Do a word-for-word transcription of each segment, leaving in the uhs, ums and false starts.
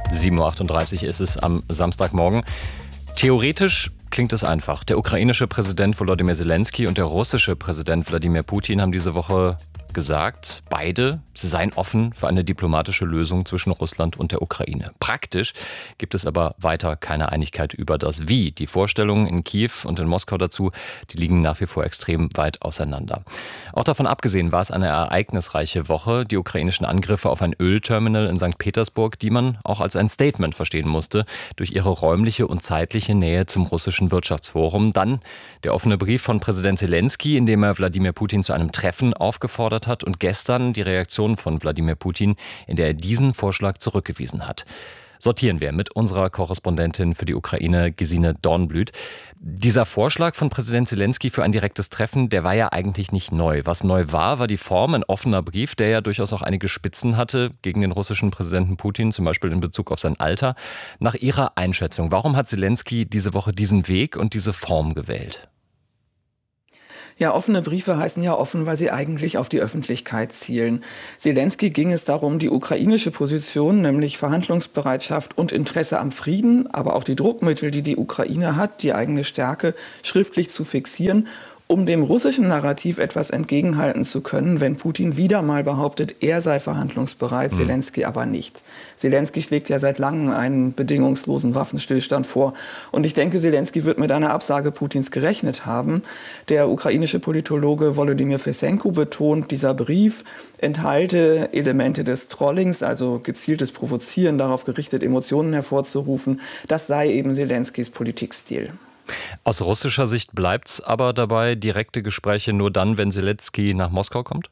sieben Uhr achtunddreißig ist es am Samstagmorgen. Theoretisch klingt es einfach. Der ukrainische Präsident Volodymyr Zelensky und der russische Präsident Wladimir Putin haben diese Woche gesagt, beide, sie seien offen für eine diplomatische Lösung zwischen Russland und der Ukraine. Praktisch gibt es aber weiter keine Einigkeit über das Wie. Die Vorstellungen in Kiew und in Moskau dazu, die liegen nach wie vor extrem weit auseinander. Auch davon abgesehen war es eine ereignisreiche Woche. Die ukrainischen Angriffe auf ein Ölterminal in Sankt Petersburg, die man auch als ein Statement verstehen musste, durch ihre räumliche und zeitliche Nähe zum russischen Wirtschaftsforum. Dann der offene Brief von Präsident Zelensky, in dem er Wladimir Putin zu einem Treffen aufgefordert hat, und gestern die Reaktion von Wladimir Putin, in der er diesen Vorschlag zurückgewiesen hat. Sortieren wir mit unserer Korrespondentin für die Ukraine, Gesine Dornblüt. Dieser Vorschlag von Präsident Zelensky für ein direktes Treffen, der war ja eigentlich nicht neu. Was neu war, war die Form, ein offener Brief, der ja durchaus auch einige Spitzen hatte gegen den russischen Präsidenten Putin, zum Beispiel in Bezug auf sein Alter. Nach Ihrer Einschätzung, warum hat Zelensky diese Woche diesen Weg und diese Form gewählt? Ja, offene Briefe heißen ja offen, weil sie eigentlich auf die Öffentlichkeit zielen. Zelensky ging es darum, die ukrainische Position, nämlich Verhandlungsbereitschaft und Interesse am Frieden, aber auch die Druckmittel, die die Ukraine hat, die eigene Stärke, schriftlich zu fixieren, um dem russischen Narrativ etwas entgegenhalten zu können, wenn Putin wieder mal behauptet, er sei verhandlungsbereit, mhm. Zelensky aber nicht. Zelensky schlägt ja seit langem einen bedingungslosen Waffenstillstand vor. Und ich denke, Zelensky wird mit einer Absage Putins gerechnet haben. Der ukrainische Politologe Volodymyr Fesenko betont, dieser Brief enthalte Elemente des Trollings, also gezieltes Provozieren, darauf gerichtet, Emotionen hervorzurufen. Das sei eben Zelenskys Politikstil. Aus russischer Sicht bleibt es aber dabei, direkte Gespräche nur dann, wenn Zelensky nach Moskau kommt?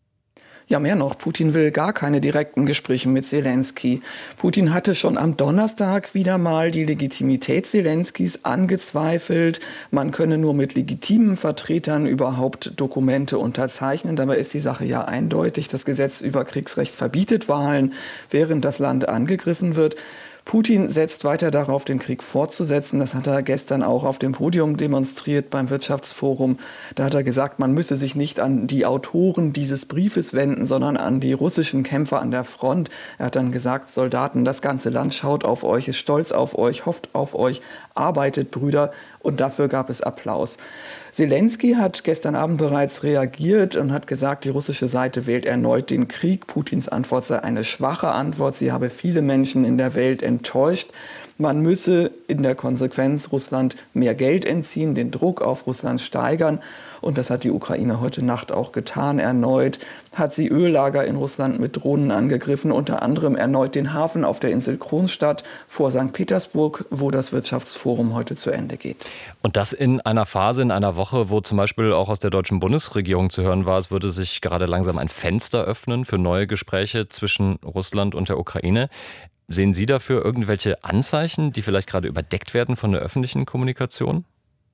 Ja, mehr noch. Putin will gar keine direkten Gespräche mit Zelensky. Putin hatte schon am Donnerstag wieder mal die Legitimität Zelenskys angezweifelt. Man könne nur mit legitimen Vertretern überhaupt Dokumente unterzeichnen. Dabei ist die Sache ja eindeutig. Das Gesetz über Kriegsrecht verbietet Wahlen, während das Land angegriffen wird. Putin setzt weiter darauf, den Krieg fortzusetzen. Das hat er gestern auch auf dem Podium demonstriert beim Wirtschaftsforum. Da hat er gesagt, man müsse sich nicht an die Autoren dieses Briefes wenden, sondern an die russischen Kämpfer an der Front. Er hat dann gesagt, Soldaten, das ganze Land schaut auf euch, ist stolz auf euch, hofft auf euch, arbeitet, Brüder. Und dafür gab es Applaus. Zelensky hat gestern Abend bereits reagiert und hat gesagt, die russische Seite wählt erneut den Krieg. Putins Antwort sei eine schwache Antwort. Sie habe viele Menschen in der Welt enttäuscht. Man müsse in der Konsequenz Russland mehr Geld entziehen, den Druck auf Russland steigern. Und das hat die Ukraine heute Nacht auch getan. Erneut hat sie Öllager in Russland mit Drohnen angegriffen, unter anderem erneut den Hafen auf der Insel Kronstadt vor Sankt Petersburg, wo das Wirtschaftsforum heute zu Ende geht. Und das in einer Phase, in einer Woche, wo zum Beispiel auch aus der deutschen Bundesregierung zu hören war, es würde sich gerade langsam ein Fenster öffnen für neue Gespräche zwischen Russland und der Ukraine. Sehen Sie dafür irgendwelche Anzeichen, die vielleicht gerade überdeckt werden von der öffentlichen Kommunikation?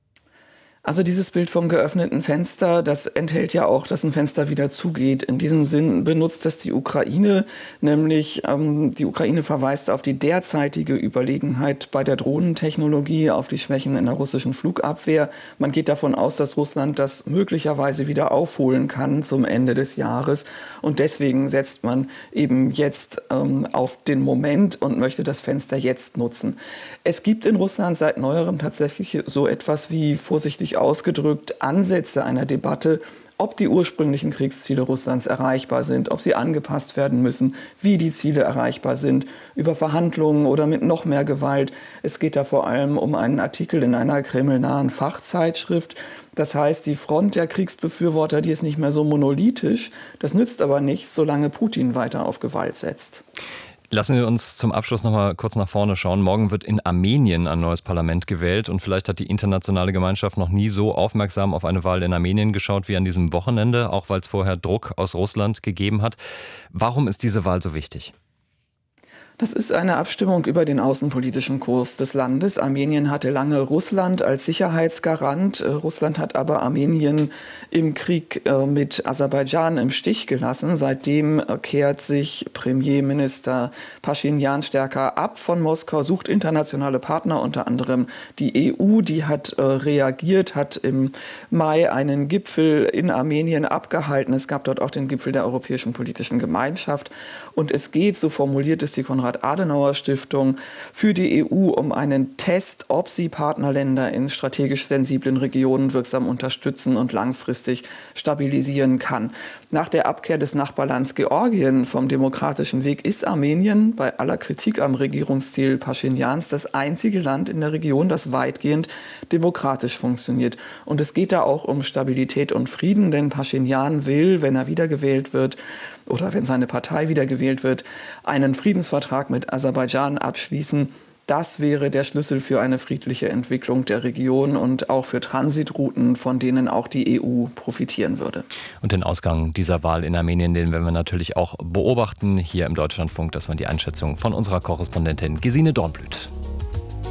Also dieses Bild vom geöffneten Fenster, das enthält ja auch, dass ein Fenster wieder zugeht. In diesem Sinn benutzt das die Ukraine, nämlich ähm, die Ukraine verweist auf die derzeitige Überlegenheit bei der Drohnentechnologie, auf die Schwächen in der russischen Flugabwehr. Man geht davon aus, dass Russland das möglicherweise wieder aufholen kann zum Ende des Jahres. Und deswegen setzt man eben jetzt ähm, auf den Moment und möchte das Fenster jetzt nutzen. Es gibt in Russland seit neuerem tatsächlich so etwas wie, vorsichtig ausgedrückt, Ansätze einer Debatte, ob die ursprünglichen Kriegsziele Russlands erreichbar sind, ob sie angepasst werden müssen, wie die Ziele erreichbar sind, über Verhandlungen oder mit noch mehr Gewalt. Es geht da vor allem um einen Artikel in einer kremlnahen Fachzeitschrift. Das heißt, die Front der Kriegsbefürworter, die ist nicht mehr so monolithisch. Das nützt aber nichts, solange Putin weiter auf Gewalt setzt. Lassen Sie uns zum Abschluss noch mal kurz nach vorne schauen. Morgen wird in Armenien ein neues Parlament gewählt und vielleicht hat die internationale Gemeinschaft noch nie so aufmerksam auf eine Wahl in Armenien geschaut wie an diesem Wochenende, auch weil es vorher Druck aus Russland gegeben hat. Warum ist diese Wahl so wichtig? Das ist eine Abstimmung über den außenpolitischen Kurs des Landes. Armenien hatte lange Russland als Sicherheitsgarant. Russland hat aber Armenien im Krieg mit Aserbaidschan im Stich gelassen. Seitdem kehrt sich Premierminister Paschinjan stärker ab von Moskau, sucht internationale Partner, unter anderem die E U. Die hat reagiert, hat im Mai einen Gipfel in Armenien abgehalten. Es gab dort auch den Gipfel der Europäischen Politischen Gemeinschaft. Und es geht, so formuliert es die Konrad Konrad-Adenauer-Stiftung für die E U um einen Test, ob sie Partnerländer in strategisch sensiblen Regionen wirksam unterstützen und langfristig stabilisieren kann. Nach der Abkehr des Nachbarlands Georgien vom demokratischen Weg ist Armenien bei aller Kritik am Regierungsstil Paschinjans das einzige Land in der Region, das weitgehend demokratisch funktioniert. Und es geht da auch um Stabilität und Frieden, denn Paschinjan will, wenn er wiedergewählt wird oder wenn seine Partei wiedergewählt wird, einen Friedensvertrag mit Aserbaidschan abschließen. Das wäre der Schlüssel für eine friedliche Entwicklung der Region und auch für Transitrouten, von denen auch die E U profitieren würde. Und den Ausgang dieser Wahl in Armenien, den werden wir natürlich auch beobachten hier im Deutschlandfunk. Das war die Einschätzung von unserer Korrespondentin Gesine Dornblüt.